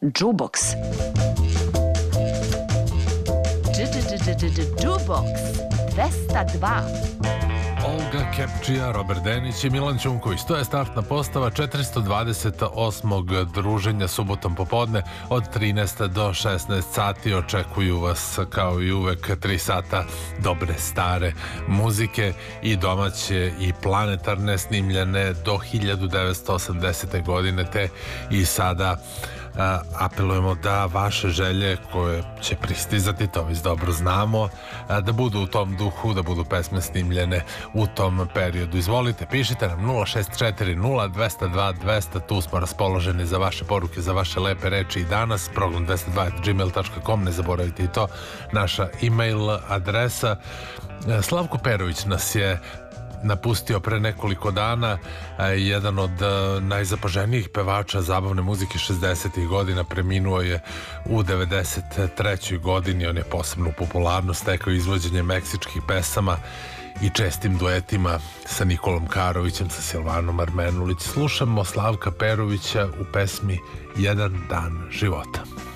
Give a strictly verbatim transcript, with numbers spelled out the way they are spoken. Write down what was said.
Jukebox. Jukebox dvesta dva. Olga Kepčija, Robert Denić i Milan Ćunković. To je startna postava četiristo dvadeset osmog druženja subotom popodne od trinaest do šesnaest sati. Očekuju vas kao i uvek tri sata dobre stare muzike i domaće i planetarne, snimljene do hiljadu devetsto osamdesete godine, te i sada A, apelujemo da vaše želje koje će pristizati, to već dobro znamo, a, da budu u tom duhu, da budu pesme snimljene u tom periodu. Izvolite, pišite nam nula šest četiri nula dvesta dva dvesta, tu smo raspoloženi za vaše poruke, za vaše lepe reči i danas. Program dvesta dva at gmail dot com, ne zaboravite i to, naša e-mail adresa. Slavko Perović nas je napustio pre nekoliko dana, jedan od najzapaženijih pevača zabavne muzike šezdesetih godina. Preminuo je u devedeset trećoj godini. On je posebnu popularnost stekao izvođenjem meksičkih pesama i čestim duetima sa Nikolom Karovićem, sa Silvanom Armenulić. Slušamo Slavka Perovića u pesmi Jedan dan života.